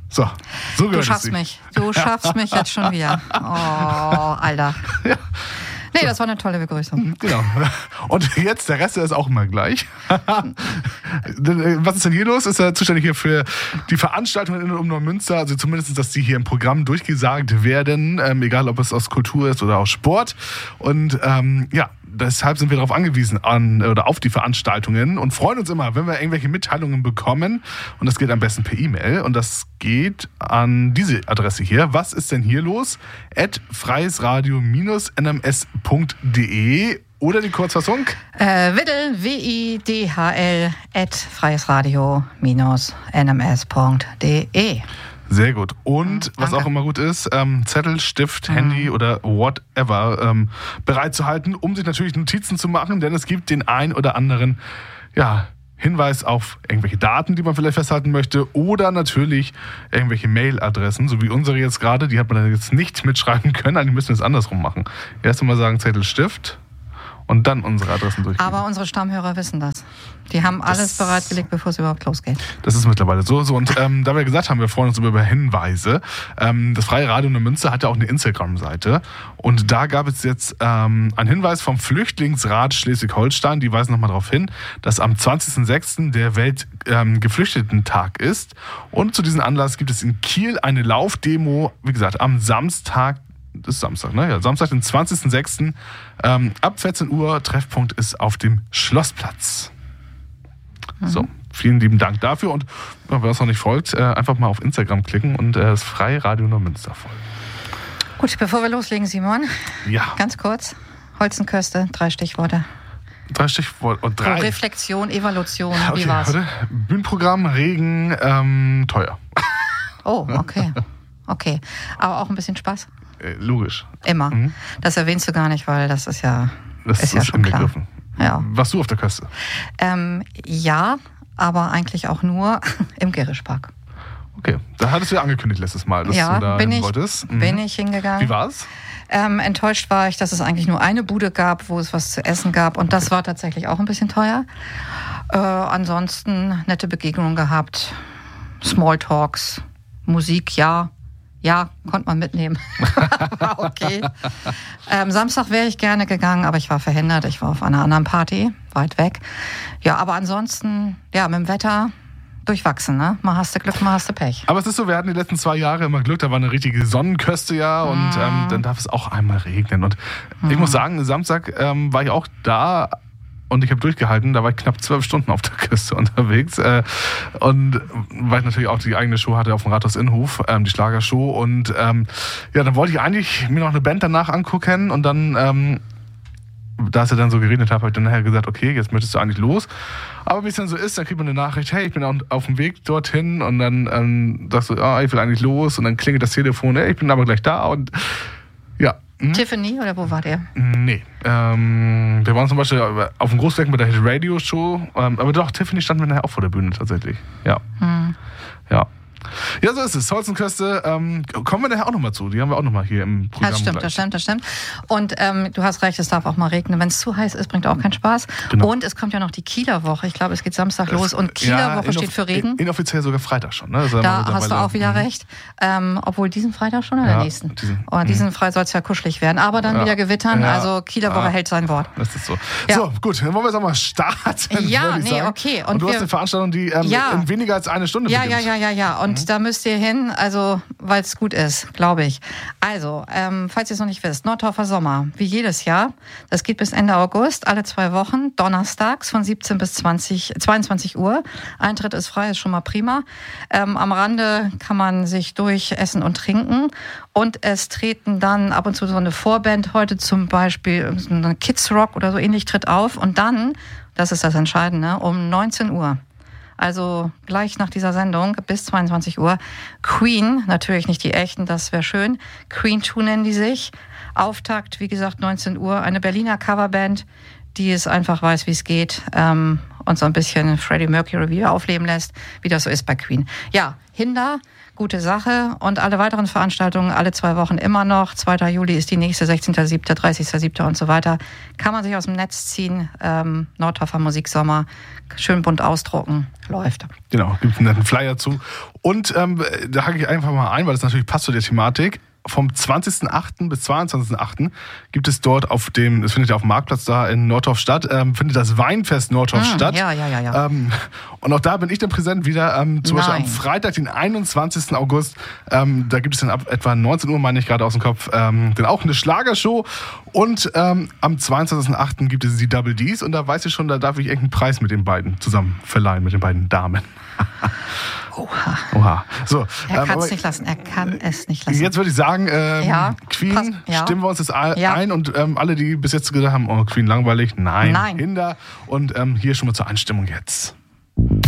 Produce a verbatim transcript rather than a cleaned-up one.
So, so Du schaffst mich. Du schaffst mich jetzt schon wieder. Oh, Alter. Ja. Nee, das war eine tolle Begrüßung. Genau. Und jetzt, der Rest ist auch immer gleich. Was ist denn hier los? Ist er zuständig hier für die Veranstaltungen in und um Neumünster? Also zumindest, dass die hier im Programm durchgesagt werden, ähm, egal ob es aus Kultur ist oder aus Sport. Und ähm, ja, deshalb sind wir darauf angewiesen an oder auf die Veranstaltungen und freuen uns immer, wenn wir irgendwelche Mitteilungen bekommen. Und das geht am besten per E-Mail. Und das geht an diese Adresse hier. Was ist denn hier los? at freiesradio N M S punkt de oder die Kurzfassung? Äh, Widl, W I D H L, at freiesradio N M S punkt de. Sehr gut. Und mhm, was auch immer gut ist, ähm, Zettel, Stift, mhm. Handy oder whatever ähm, bereit zu halten, um sich natürlich Notizen zu machen, denn es gibt den ein oder anderen ja, Hinweis auf irgendwelche Daten, die man vielleicht festhalten möchte oder natürlich irgendwelche Mailadressen, so wie unsere jetzt gerade, die hat man dann jetzt nicht mitschreiben können, eigentlich müssen wir es andersrum machen. Erst einmal sagen Zettel, Stift und dann unsere Adressen durchgehen. Aber unsere Stammhörer wissen das. Die haben alles das, bereitgelegt, bevor es überhaupt losgeht. Das ist mittlerweile so. so. Und ähm, da wir gesagt haben, wir freuen uns über Hinweise. Ähm, das Freie Radio Neumünster hat ja auch eine Instagram-Seite. Und da gab es jetzt ähm, einen Hinweis vom Flüchtlingsrat Schleswig-Holstein. Die weisen nochmal darauf hin, dass am zwanzigsten sechsten der Weltgeflüchteten-Tag ähm, ist. Und zu diesem Anlass gibt es in Kiel eine Laufdemo, wie gesagt, am Samstag. Das ist Samstag, ne? Ja, Samstag, den zwanzigsten sechsten Ähm, ab vierzehn Uhr. Treffpunkt ist auf dem Schlossplatz. Mhm. So, vielen lieben Dank dafür. Und ja, wer uns noch nicht folgt, äh, einfach mal auf Instagram klicken und äh, das Freie Radio Neumünster folgen. Gut, bevor wir loslegen, Simon. Ja. Ganz kurz. Holzenköste, drei Stichworte. Drei Stichworte und drei. Oh, Reflexion, Evaluation, okay, wie war's? Warte. Bühnenprogramm, Regen, ähm, teuer. Oh, okay. Okay. Aber auch ein bisschen Spaß? Äh, logisch. Immer. Mhm. Das erwähnst du gar nicht, weil das ist ja, das ist ist ja schon klar. Ja. Warst du auf der Köste? Ähm, ja, aber eigentlich auch nur im Gerischpark. Okay, da hattest du ja angekündigt letztes Mal, dass ja, du da bin hin ich, wolltest. Mhm. Bin ich hingegangen. Wie war's? Ähm, enttäuscht war ich, dass es eigentlich nur eine Bude gab, wo es was zu essen gab. Und das war tatsächlich auch ein bisschen teuer. Äh, ansonsten nette Begegnungen gehabt. Smalltalks, Musik, ja. Ja, konnte man mitnehmen. War okay. Ähm, Samstag wäre ich gerne gegangen, aber ich war verhindert. Ich war auf einer anderen Party, weit weg. Ja, aber ansonsten, ja, mit dem Wetter durchwachsen, ne? Mal hast du Glück, mal hast du Pech. Aber es ist so, wir hatten die letzten zwei Jahre immer Glück, da war eine richtige Sonnenköste ja und mm. ähm, dann darf es auch einmal regnen. Und mm. ich muss sagen, Samstag ähm, war ich auch da. Und ich habe durchgehalten, da war ich knapp zwölf Stunden auf der Küste unterwegs. Äh, und weil ich natürlich auch die eigene Show hatte auf dem Rathaus Innenhof, ähm, die Schlagershow. Und ähm, ja, dann wollte ich eigentlich mir noch eine Band danach angucken. Und dann, ähm, da es ja dann so geregnet hat, habe ich dann nachher gesagt, okay, jetzt möchtest du eigentlich los. Aber wie es dann so ist, dann kriegt man eine Nachricht, hey, ich bin auf dem Weg dorthin. Und dann ähm, sagst du, ah, ich will eigentlich los. Und dann klingelt das Telefon, hey, ich bin aber gleich da. Und ja. Hm? Tiffany oder wo war der? Nee. Ähm, wir waren zum Beispiel auf dem Großflecken bei der Hit Radio Show. Ähm, aber doch, Tiffany standen wir nachher auch vor der Bühne tatsächlich. Ja. Hm. Ja. Ja, so ist es. Holzenköste, ähm, kommen wir nachher auch nochmal zu. Die haben wir auch nochmal hier im Programm. Das stimmt, gleich. das stimmt, das stimmt. Und ähm, du hast recht, es darf auch mal regnen. Wenn es zu heiß ist, bringt auch keinen Spaß. Genau. Und es kommt ja noch die Kieler Woche. Ich glaube, es geht Samstag es, los. Und Kieler ja, Woche steht für Regen. Inoffiziell sogar Freitag schon. Ne? Also da hast du auch wieder mhm. recht. Ähm, obwohl diesen Freitag schon oder ja, nächsten? Diesen, oh, diesen Freitag soll es ja kuschelig werden. Aber dann ja. wieder gewittern. Ja. Also Kieler Woche ja. hält sein Wort. Das ist so. Ja. So, gut. Dann wollen wir jetzt auch mal starten. Ja, nee, sagen. okay. Und, Und du wir, hast eine Veranstaltung, die ähm, ja. in weniger als eine Stunde ja, beginnt. Ja, ja, ja, ja. Und mhm. da müsst ihr hin. Also, weil es gut ist, glaube ich. Also, ähm, falls ihr es noch nicht wisst, Nordhorfer Sommer, wie jedes Jahr. Das geht bis Ende August, alle zwei Wochen, donnerstags von siebzehn bis zwanzig, zweiundzwanzig Uhr. Eintritt ist frei, ist schon mal prima. Ähm, am Rande kann man sich durch essen und trinken. Und es treten dann ab und zu so eine Vorband, heute zum Beispiel eine Kids Rock oder so ähnlich, tritt auf. Und dann, das ist das Entscheidende, um neunzehn Uhr. Also gleich nach dieser Sendung bis zweiundzwanzig Uhr. Queen, natürlich nicht die echten, das wäre schön. Queen zwei nennen die sich. Auftakt, wie gesagt, neunzehn Uhr. Eine Berliner Coverband, die es einfach weiß, wie es geht. Und und so ein bisschen Freddie Mercury wieder aufleben lässt, wie das so ist bei Queen. Ja, Hinder, gute Sache. Und alle weiteren Veranstaltungen alle zwei Wochen immer noch. zweiter Juli ist die nächste, sechzehnter siebter, dreißigster siebter und so weiter. Kann man sich aus dem Netz ziehen. Ähm, Nordhofer Musiksommer. Schön bunt ausdrucken. Läuft. Genau, gibt einen netten Flyer zu. Und ähm, da hake ich einfach mal ein, weil das natürlich passt zu der Thematik. Vom zwanzigsten achten bis zweiundzwanzigsten achten gibt es dort auf dem, das findet ja auf dem Marktplatz da in Nordhof statt, ähm, findet das Weinfest Nordhof hm, statt. Ja, ja, ja. ja. Ähm, und auch da bin ich dann präsent wieder, ähm, zum Nein. Beispiel am Freitag, den einundzwanzigsten August. Ähm, da gibt es dann ab etwa neunzehn Uhr, meine ich gerade aus dem Kopf, ähm, dann auch eine Schlagershow. Und ähm, am zweiundzwanzigsten achten gibt es die Double Ds und da weiß ich schon, da darf ich irgendeinen Preis mit den beiden zusammen verleihen, mit den beiden Damen. Oha. Oha. So, Er ähm, kann es aber nicht lassen. Er kann es nicht lassen. jetzt würde ich sagen, ähm, Ja, Queen, passt, ja. stimmen wir uns jetzt ein Ja. und ähm, alle, die bis jetzt gedacht haben, oh, Queen langweilig, nein, Nein. Hinder. Und ähm, hier schon mal zur Einstimmung jetzt.